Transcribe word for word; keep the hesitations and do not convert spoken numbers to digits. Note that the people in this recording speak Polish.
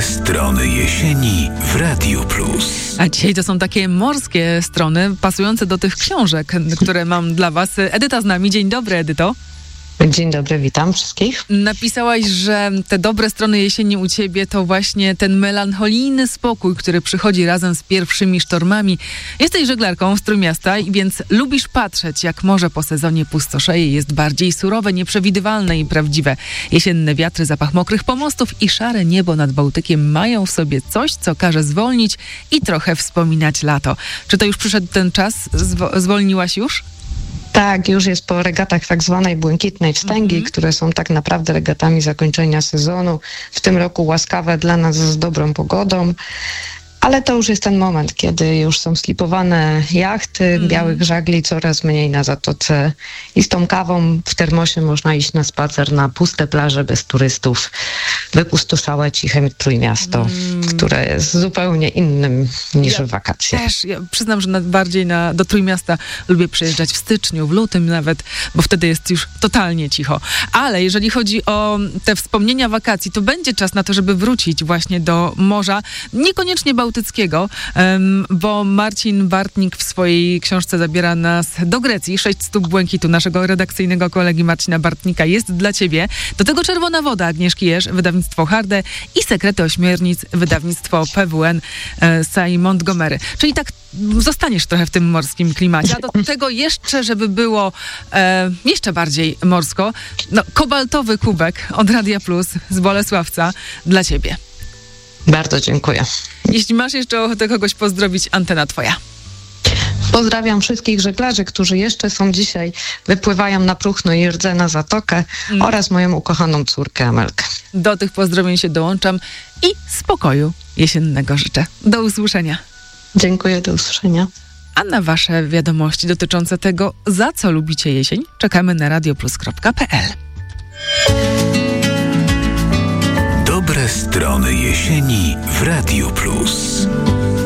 Dobre strony jesieni w Radiu Plus. A dzisiaj to są takie morskie strony, pasujące do tych książek, które mam dla was. Edyta z nami. Dzień dobry, Edyto. Dzień dobry, witam wszystkich. Napisałaś, że te dobre strony jesieni u ciebie to właśnie ten melancholijny spokój, który przychodzi razem z pierwszymi sztormami. Jesteś żeglarką z Trójmiasta i więc lubisz patrzeć, jak morze po sezonie pustoszeje, jest bardziej surowe, nieprzewidywalne i prawdziwe. Jesienne wiatry, zapach mokrych pomostów i szare niebo nad Bałtykiem mają w sobie coś, co każe zwolnić i trochę wspominać lato. Czy to już przyszedł ten czas? Zwo- zwolniłaś już? Tak, już jest po regatach tak zwanej błękitnej wstęgi, mm-hmm. które są tak naprawdę regatami zakończenia sezonu. W tym roku łaskawe dla nas z dobrą pogodą. Ale to już jest ten moment, kiedy już są slipowane jachty, mm. białych żagli coraz mniej na zatoce i z tą kawą w termosie można iść na spacer na puste plaże bez turystów, wypustoszałe, ciche Trójmiasto, mm. które jest zupełnie innym niż ja w wakacje. Też, ja przyznam, że na, bardziej na, do Trójmiasta lubię przyjeżdżać w styczniu, w lutym nawet, bo wtedy jest już totalnie cicho. Ale jeżeli chodzi o te wspomnienia wakacji, to będzie czas na to, żeby wrócić właśnie do morza, niekoniecznie bałtyckiego, bo Marcin Bartnik w swojej książce zabiera nas do Grecji. Sześć stóp błękitu naszego redakcyjnego kolegi Marcina Bartnika jest dla ciebie. Do tego Czerwona woda Agnieszki Jerz, wydawnictwo Harde i Sekrety ośmiornic, wydawnictwo P W N Sai Montgomery. Czyli tak zostaniesz trochę w tym morskim klimacie. A do tego jeszcze, żeby było e, jeszcze bardziej morsko, no, kobaltowy kubek od Radia Plus z Bolesławca dla ciebie. Bardzo dziękuję. Jeśli masz jeszcze ochotę kogoś pozdrowić, antena twoja. Pozdrawiam wszystkich żeglarzy, którzy jeszcze są dzisiaj, wypływają na Próchno i Rdzę na Zatokę mm. oraz moją ukochaną córkę Amelkę. Do tych pozdrowień się dołączam i spokoju jesiennego życzę. Do usłyszenia. Dziękuję, do usłyszenia. A na wasze wiadomości dotyczące tego, za co lubicie jesień, czekamy na radioplus kropka pe el. Dobre strony jesieni w Radiu Plus.